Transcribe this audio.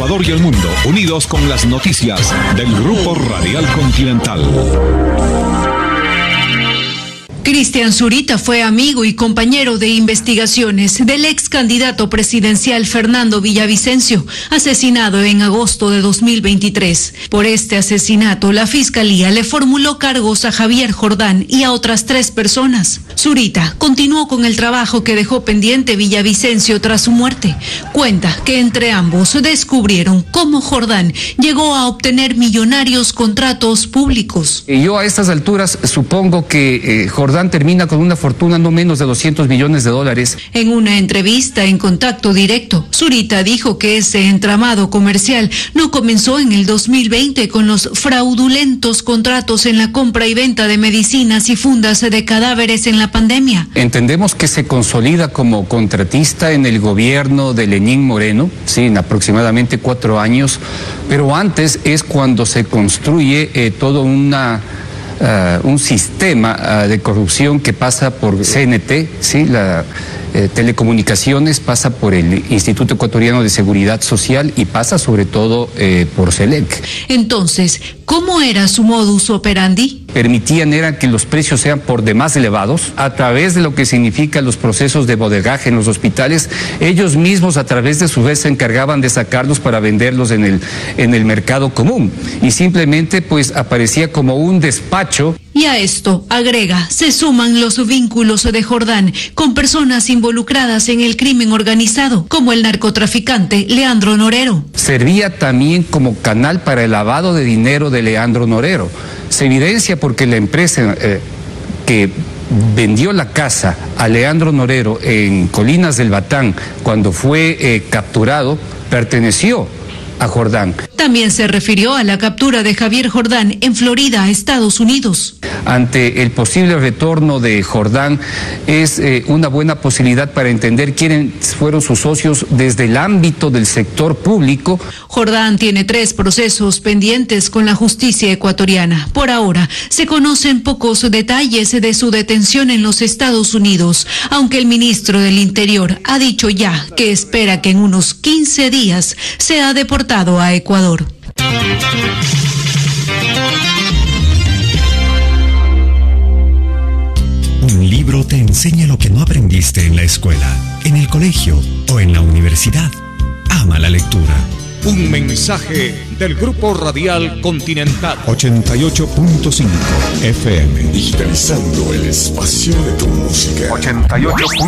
Ecuador y el mundo, unidos con las noticias del Grupo Radial Continental. Cristian Zurita fue amigo y compañero de investigaciones del ex candidato presidencial Fernando Villavicencio, asesinado en agosto de 2023. Por este asesinato, la Fiscalía le formuló cargos a Javier Jordán y a otras 3 personas. Zurita continuó con el trabajo que dejó pendiente Villavicencio tras su muerte. Cuenta que entre ambos descubrieron cómo Jordán llegó a obtener millonarios contratos públicos. Yo a estas alturas supongo que Jordán termina con una fortuna no menos de $200 millones. En una entrevista en Contacto Directo, Zurita dijo que ese entramado comercial no comenzó en el 2020 con los fraudulentos contratos en la compra y venta de medicinas y fundas de cadáveres en la pandemia. Entendemos que se consolida como contratista en el gobierno de Lenín Moreno, sí, en aproximadamente 4 años, pero antes es cuando se construye todo un sistema de corrupción que pasa por CNT, ¿sí? Telecomunicaciones, pasa por el Instituto Ecuatoriano de Seguridad Social y pasa sobre todo por SELEC. Entonces, ¿cómo era su modus operandi? Era que los precios sean por demás elevados, a través de lo que significa los procesos de bodegaje en los hospitales. Ellos mismos a través de su vez se encargaban de sacarlos para venderlos en el mercado común, y simplemente pues aparecía como un despacho. Y a esto, agrega, se suman los vínculos de Jordán con personas involucradas en el crimen organizado, como el narcotraficante Leandro Norero. Servía también como canal para el lavado de dinero de Leandro Norero. Se evidencia porque la empresa que vendió la casa a Leandro Norero en Colinas del Batán, cuando fue capturado, perteneció a Jordán. También se refirió a la captura de Javier Jordán en Florida, Estados Unidos. Ante el posible retorno de Jordán, es una buena posibilidad para entender quiénes fueron sus socios desde el ámbito del sector público. Jordán tiene 3 procesos pendientes con la justicia ecuatoriana. Por ahora, se conocen pocos detalles de su detención en los Estados Unidos, aunque el ministro del Interior ha dicho ya que espera que en unos 15 días sea deportado a Ecuador. Un libro te enseña lo que no aprendiste en la escuela, en el colegio o en la universidad. Ama la lectura. Un mensaje del Grupo Radial Continental. 88.5 FM. Digitalizando el espacio de tu música. 88.